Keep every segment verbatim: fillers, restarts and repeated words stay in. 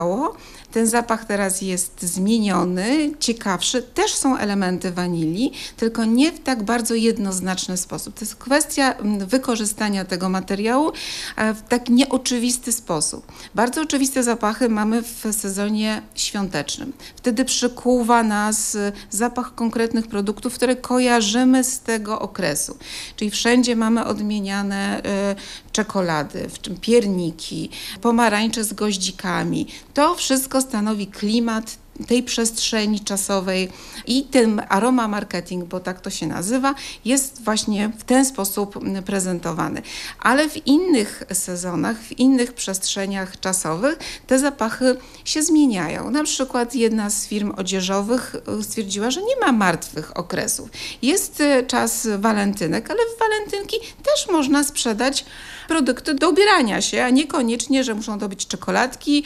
Ten zapach teraz jest zmieniony, ciekawszy. Też są elementy wanilii, tylko nie w tak bardzo jednoznaczny sposób. To jest kwestia wykorzystania tego materiału w tak nieoczywisty sposób. Bardzo oczywiste zapachy mamy w sezonie świątecznym. Wtedy przykuwa nas zapach konkretnych produktów, które kojarzymy z tego okresu. Czyli wszędzie mamy odmieniane czekolady, w czym pierniki, pomarańcze z goździkami. To wszystko stanowi klimat tej przestrzeni czasowej i ten aroma marketing, bo tak to się nazywa, jest właśnie w ten sposób prezentowany. Ale w innych sezonach, w innych przestrzeniach czasowych te zapachy się zmieniają. Na przykład jedna z firm odzieżowych stwierdziła, że nie ma martwych okresów. Jest czas walentynek, ale w walentynki też można sprzedać produkty do ubierania się, a niekoniecznie, że muszą to być czekoladki,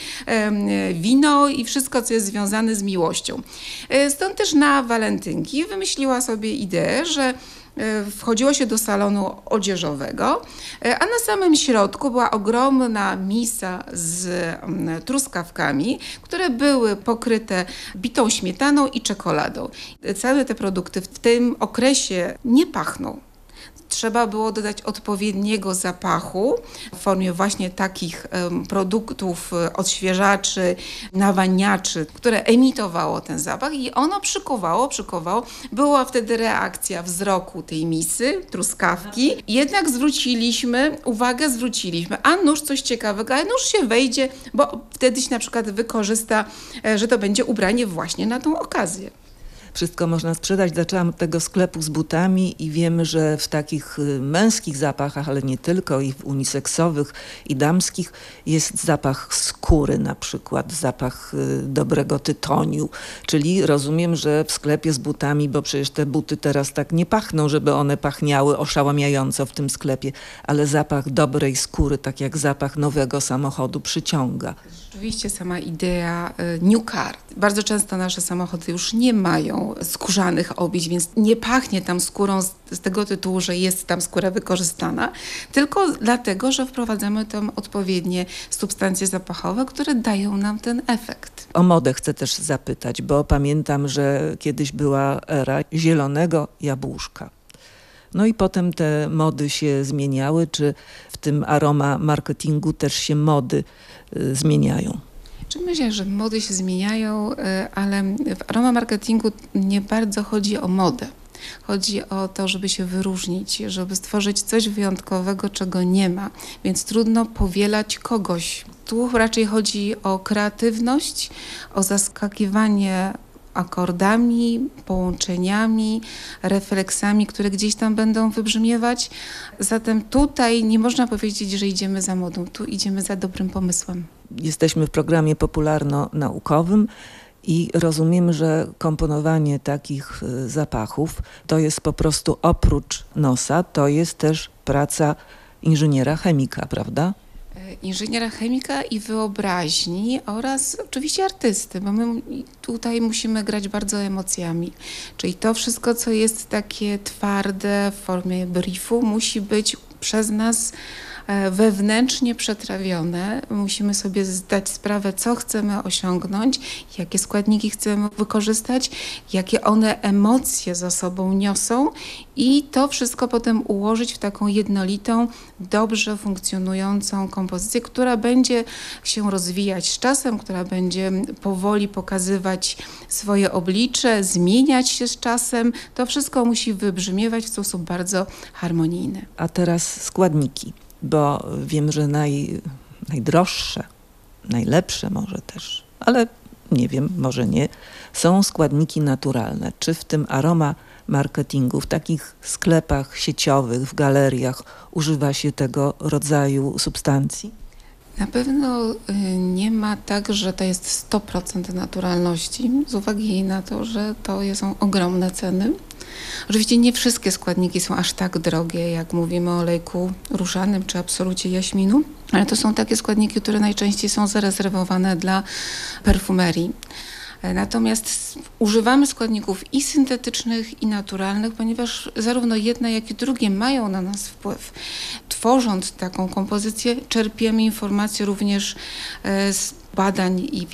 wino i wszystko, co jest związane z miłością. Stąd też na walentynki wymyśliła sobie ideę, że wchodziło się do salonu odzieżowego, a na samym środku była ogromna misa z truskawkami, które były pokryte bitą śmietaną i czekoladą. Całe te produkty w tym okresie nie pachną. Trzeba było dodać odpowiedniego zapachu w formie właśnie takich um, produktów, odświeżaczy, nawaniaczy, które emitowało ten zapach i ono przykuwało, przykuwało. Była wtedy reakcja wzroku tej misy, truskawki. Jednak zwróciliśmy, uwagę zwróciliśmy, a nuż coś ciekawego, a nuż się wejdzie, bo wtedy się na przykład wykorzysta, że to będzie ubranie właśnie na tą okazję. Wszystko można sprzedać. Zaczęłam od tego sklepu z butami i wiemy, że w takich męskich zapachach, ale nie tylko, i w uniseksowych, i damskich jest zapach skóry na przykład, zapach dobrego tytoniu. Czyli rozumiem, że w sklepie z butami, bo przecież te buty teraz tak nie pachną, żeby one pachniały oszałamiająco w tym sklepie, ale zapach dobrej skóry, tak jak zapach nowego samochodu, przyciąga. Oczywiście sama idea new car. Bardzo często nasze samochody już nie mają skórzanych obić, więc nie pachnie tam skórą z, z tego tytułu, że jest tam skóra wykorzystana, tylko dlatego, że wprowadzamy tam odpowiednie substancje zapachowe, które dają nam ten efekt. O modę chcę też zapytać, bo pamiętam, że kiedyś była era zielonego jabłuszka. No i potem te mody się zmieniały. Czy w tym aroma marketingu też się mody y, zmieniają? Myślę, że mody się zmieniają, ale w aroma marketingu nie bardzo chodzi o modę. Chodzi o to, żeby się wyróżnić, żeby stworzyć coś wyjątkowego, czego nie ma, więc trudno powielać kogoś. Tu raczej chodzi o kreatywność, o zaskakiwanie akordami, połączeniami, refleksami, które gdzieś tam będą wybrzmiewać. Zatem tutaj nie można powiedzieć, że idziemy za modą, tu idziemy za dobrym pomysłem. Jesteśmy w programie popularno-naukowym i rozumiem, że komponowanie takich zapachów to jest po prostu oprócz nosa, to jest też praca inżyniera chemika, prawda? Inżyniera chemika i wyobraźni oraz oczywiście artysty, bo my tutaj musimy grać bardzo emocjami. Czyli to wszystko, co jest takie twarde w formie briefu, musi być przez nas wewnętrznie przetrawione. Musimy sobie zdać sprawę, co chcemy osiągnąć, jakie składniki chcemy wykorzystać, jakie one emocje za sobą niosą i to wszystko potem ułożyć w taką jednolitą, dobrze funkcjonującą kompozycję, która będzie się rozwijać z czasem, która będzie powoli pokazywać swoje oblicze, zmieniać się z czasem. To wszystko musi wybrzmiewać w sposób bardzo harmonijny. A teraz składniki. Bo wiem, że naj, najdroższe, najlepsze może też, ale nie wiem, może nie, są składniki naturalne. Czy w tym aroma marketingu, w takich sklepach sieciowych, w galeriach używa się tego rodzaju substancji? Na pewno nie ma tak, że to jest sto procent naturalności, z uwagi na to, że to są ogromne ceny. Oczywiście nie wszystkie składniki są aż tak drogie, jak mówimy o olejku różanym czy absolucie jaśminu, ale to są takie składniki, które najczęściej są zarezerwowane dla perfumerii. Natomiast używamy składników i syntetycznych, i naturalnych, ponieważ zarówno jedne, jak i drugie mają na nas wpływ. Tworząc taką kompozycję, czerpiemy informacje również z badań i